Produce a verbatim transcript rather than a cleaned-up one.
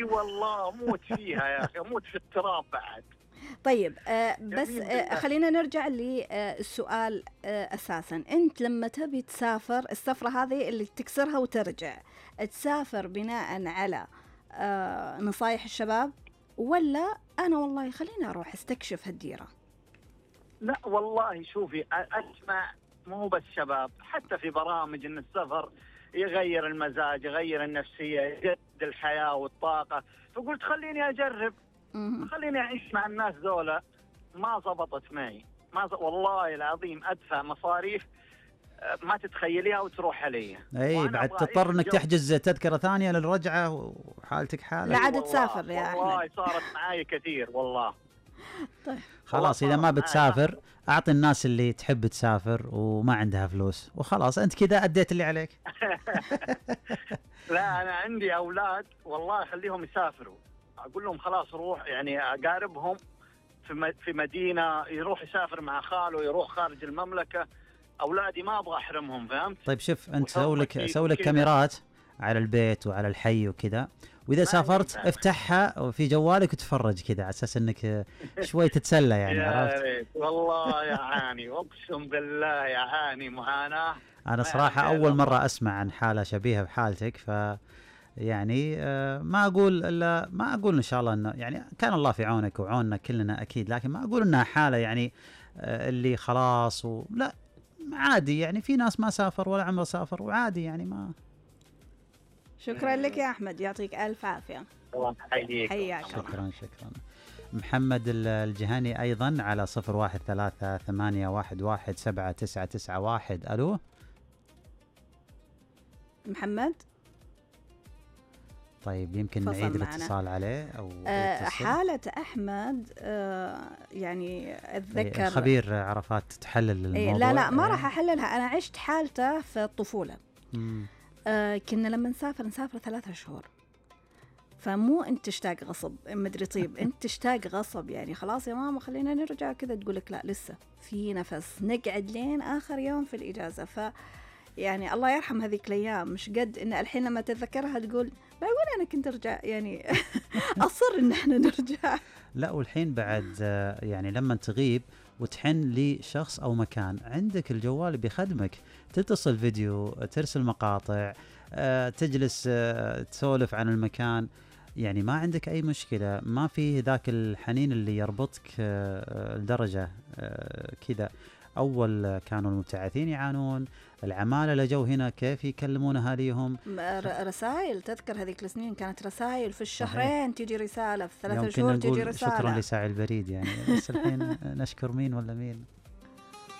اي والله اموت فيها يا اخي، اموت في التراب بعد. طيب آه بس آه خلينا نرجع للسؤال آه أساساً. أنت لما تبي تسافر السفرة هذه اللي تكسرها وترجع، تسافر بناء على آه نصايح الشباب، ولا أنا والله خليني أروح استكشف هالديرة؟ لا والله شوفي، أسمع مو بس شباب، حتى في برامج إن السفر يغير المزاج، يغير النفسية، يجدد الحياة والطاقة، فقلت خليني أجرب، خليني أعيش مع الناس ذولا. ما زبطت معي، ما ز... والله العظيم أدفع مصاريف ما تتخيليها وتروح علي. اي بعد تضطر انك تحجز تذكرة ثانية للرجعة وحالتك حالة. لا عاد تسافر يا أحمد. والله صارت معاي كثير والله. طيب خلاص إذا ما بتسافر أعطي الناس اللي تحب تسافر وما عندها فلوس وخلاص، أنت كذا أديت اللي عليك. لا أنا عندي أولاد والله خليهم يسافروا، أقول لهم خلاص روح، يعني أقاربهم في في مدينة يروح يسافر مع خاله، يروح خارج المملكة. أولادي ما أبغى أحرمهم، فهمت؟ طيب شوف أنت سوي لك سوي لك كاميرات على البيت وعلى الحي وكذا، وإذا سافرت افتحها في جوالك وتفرج كذا على أساس إنك شوي تتسلى يعني. عرفت؟ والله يعاني، أقسم بالله يعاني معاناة. أنا صراحة أول مرة أسمع عن حالة شبيهة بحالتك، ف يعني ما أقول إلا ما أقول إن شاء الله إنه يعني كان الله في عونك وعوننا كلنا أكيد، لكن ما أقول إنها حالة يعني اللي خلاص ولا عادي. يعني في ناس ما سافر ولا عمره سافر وعادي يعني. ما شكرا لك يا أحمد، يعطيك ألف عافية. حياك. شكرا شكرا. محمد الجهني أيضا على صفر واحد ثلاثة ثمانية واحد واحد سبعة تسعة تسعة واحد. ألو محمد. طيب يمكن نعيد الاتصال عليه أو أه حالة أحمد أه يعني أتذكر خبير عرفات تحلل الموضوع. لا لا ما راح أحللها، أنا عشت حالته في الطفولة. أه كنا لما نسافر نسافر ثلاثة شهور، فمو أنت تشتاق غصب مدري طيب أنت تشتاق غصب يعني خلاص يا ماما خلينا نرجع كذا، تقولك لا لسه في نفس، نقعد لين آخر يوم في الإجازة. ف يعني الله يرحم هذيك الأيام، مش قد إن الحين لما تتذكرها تقول بقول أنا كنت أرجع يعني أصر إن إحنا نرجع. لا والحين بعد يعني لما تغيب وتحن لشخص أو مكان عندك الجوال بيخدمك، تتصل فيديو، ترسل مقاطع، تجلس تسولف عن المكان، يعني ما عندك أي مشكلة. ما في ذاك الحنين اللي يربطك لدرجة كذا. أول كانوا المبتعثين يعانون، العمالة لجوا هنا كيف يكلمون أهاليهم، رسائل. تذكر هذيك السنين كانت رسائل في الشهرين تيجي رسالة، في ثلاثة شهور تيجي رسالة. شكرا لساعي البريد يعني. بس الحين نشكر مين ولا مين؟